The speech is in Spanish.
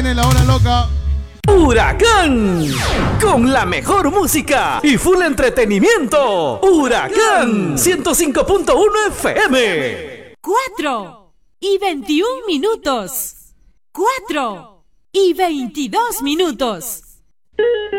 Viene la hora loca. Huracán, con la mejor música y full entretenimiento. Huracán 105.1 FM. 4:21. 4:22.